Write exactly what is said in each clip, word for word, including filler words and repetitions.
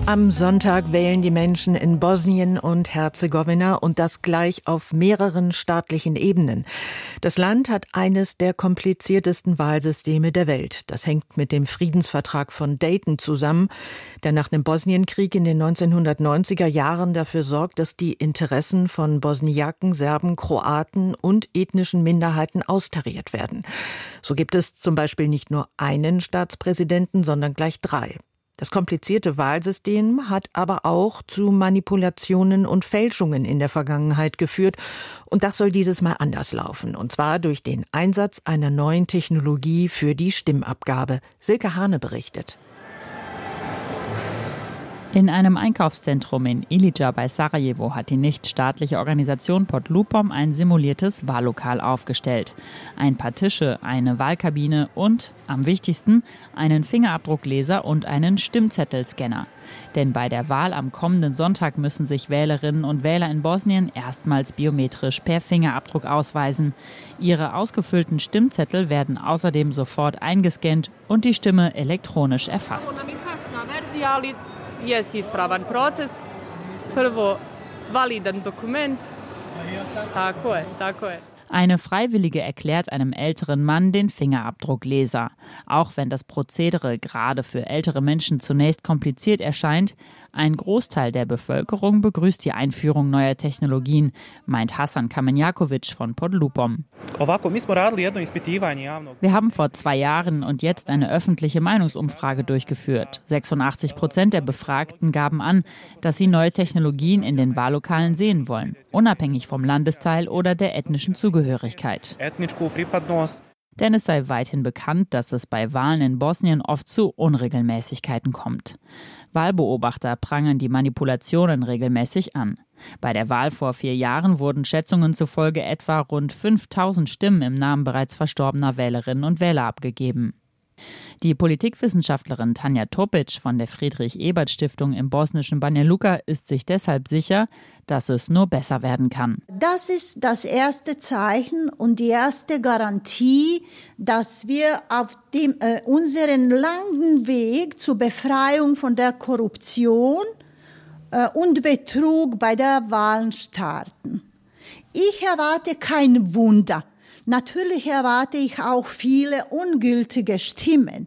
Am Sonntag wählen die Menschen in Bosnien und Herzegowina und das gleich auf mehreren staatlichen Ebenen. Das Land hat eines der kompliziertesten Wahlsysteme der Welt. Das hängt mit dem Friedensvertrag von Dayton zusammen, der nach dem Bosnienkrieg in den neunzehnhundertneunziger Jahren dafür sorgt, dass die Interessen von Bosniaken, Serben, Kroaten und ethnischen Minderheiten austariert werden. So gibt es zum Beispiel nicht nur einen Staatspräsidenten, sondern gleich drei. Das komplizierte Wahlsystem hat aber auch zu Manipulationen und Fälschungen in der Vergangenheit geführt. Und das soll dieses Mal anders laufen. Und zwar durch den Einsatz einer neuen Technologie für die Stimmabgabe. Silke Hane berichtet. In einem Einkaufszentrum in Ilidža bei Sarajevo hat die nichtstaatliche Organisation Podlupom ein simuliertes Wahllokal aufgestellt. Ein paar Tische, eine Wahlkabine und, am wichtigsten, einen Fingerabdruckleser und einen Stimmzettelscanner. Denn bei der Wahl am kommenden Sonntag müssen sich Wählerinnen und Wähler in Bosnien erstmals biometrisch per Fingerabdruck ausweisen. Ihre ausgefüllten Stimmzettel werden außerdem sofort eingescannt und die Stimme elektronisch erfasst. Jest ispravan proces, prvo validan dokument, tako je, tako je. Eine Freiwillige erklärt einem älteren Mann den Fingerabdruckleser. Auch wenn das Prozedere gerade für ältere Menschen zunächst kompliziert erscheint, ein Großteil der Bevölkerung begrüßt die Einführung neuer Technologien, meint Hasan Kamenjakovic von Podlupom. Wir haben vor zwei Jahren und jetzt eine öffentliche Meinungsumfrage durchgeführt. sechsundachtzig Prozent der Befragten gaben an, dass sie neue Technologien in den Wahllokalen sehen wollen, unabhängig vom Landesteil oder der ethnischen Zugehörigkeit. Denn es sei weithin bekannt, dass es bei Wahlen in Bosnien oft zu Unregelmäßigkeiten kommt. Wahlbeobachter prangern die Manipulationen regelmäßig an. Bei der Wahl vor vier Jahren wurden Schätzungen zufolge etwa rund fünftausend Stimmen im Namen bereits verstorbener Wählerinnen und Wähler abgegeben. Die Politikwissenschaftlerin Tanja Topic von der Friedrich-Ebert-Stiftung im bosnischen Banja Luka ist sich deshalb sicher, dass es nur besser werden kann. Das ist das erste Zeichen und die erste Garantie, dass wir auf dem, äh, unseren langen Weg zur Befreiung von der Korruption äh, und Betrug bei der Wahl starten. Ich erwarte kein Wunder. Natürlich erwarte ich auch viele ungültige Stimmen,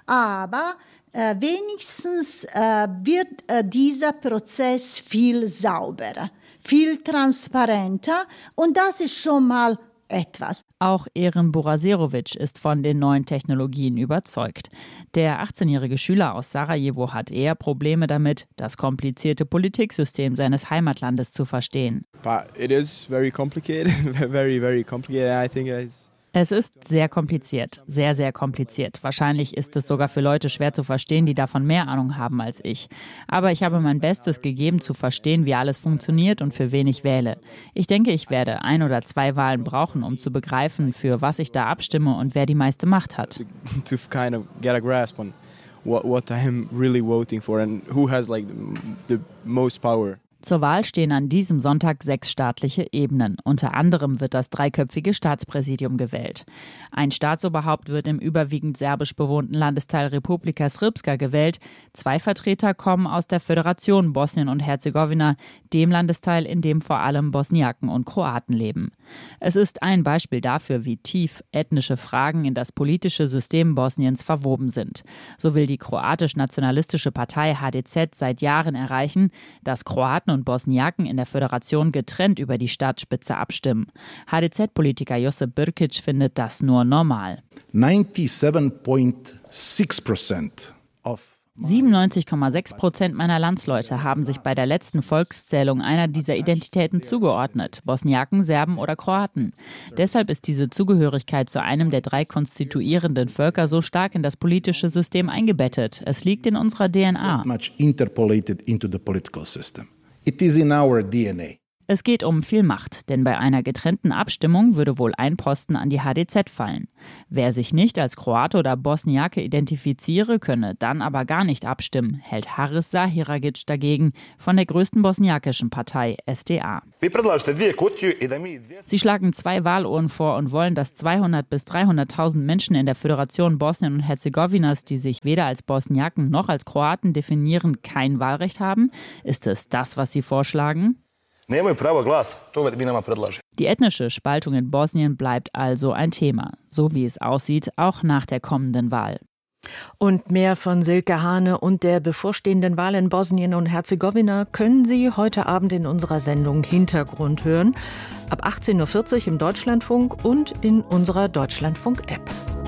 aber äh, wenigstens äh, wird äh, dieser Prozess viel sauberer, viel transparenter und das ist schon mal etwas. Auch Eren Buraserovic ist von den neuen Technologien überzeugt. Der achtzehnjährige Schüler aus Sarajevo hat eher Probleme damit, das komplizierte Politiksystem seines Heimatlandes zu verstehen. But it is very complicated, very, very complicated. I think it's Es ist sehr kompliziert, sehr, sehr kompliziert. Wahrscheinlich ist es sogar für Leute schwer zu verstehen, die davon mehr Ahnung haben als ich. Aber ich habe mein Bestes gegeben, zu verstehen, wie alles funktioniert und für wen ich wähle. Ich denke, ich werde ein oder zwei Wahlen brauchen, um zu begreifen, für was ich da abstimme und wer die meiste Macht hat. to kind of get a grasp on what what I'm really voting for and who has like the most power. Zur Wahl stehen an diesem Sonntag sechs staatliche Ebenen. Unter anderem wird das dreiköpfige Staatspräsidium gewählt. Ein Staatsoberhaupt wird im überwiegend serbisch bewohnten Landesteil Republika Srpska gewählt. Zwei Vertreter kommen aus der Föderation Bosnien und Herzegowina, dem Landesteil, in dem vor allem Bosniaken und Kroaten leben. Es ist ein Beispiel dafür, wie tief ethnische Fragen in das politische System Bosniens verwoben sind. So will die kroatisch-nationalistische Partei H D Z seit Jahren erreichen, dass Kroaten und Bosniaken in der Föderation getrennt über die Staatsspitze abstimmen. H D Z-Politiker Josip Brkic findet das nur normal. ninety-seven point six percent of siebenundneunzig Komma sechs Prozent meiner Landsleute haben sich bei der letzten Volkszählung einer dieser Identitäten zugeordnet, Bosniaken, Serben oder Kroaten. Deshalb ist diese Zugehörigkeit zu einem der drei konstituierenden Völker so stark in das politische System eingebettet. Es liegt in unserer D N A. much interpolated into the political system. It is in our D N A. Es geht um viel Macht, denn bei einer getrennten Abstimmung würde wohl ein Posten an die H D Z fallen. Wer sich nicht als Kroate oder Bosniake identifiziere, könne dann aber gar nicht abstimmen, hält Haris Zahiragic dagegen von der größten bosniakischen Partei S D A. Sie schlagen zwei Wahlurnen vor und wollen, dass zweihundert bis dreihunderttausend Menschen in der Föderation Bosnien und Herzegowinas, die sich weder als Bosniaken noch als Kroaten definieren, kein Wahlrecht haben. Ist es das, was sie vorschlagen? Die ethnische Spaltung in Bosnien bleibt also ein Thema, so wie es aussieht, auch nach der kommenden Wahl. Und mehr von Silke Hane und der bevorstehenden Wahl in Bosnien und Herzegowina können Sie heute Abend in unserer Sendung Hintergrund hören. Ab achtzehn Uhr vierzig im Deutschlandfunk und in unserer Deutschlandfunk-App.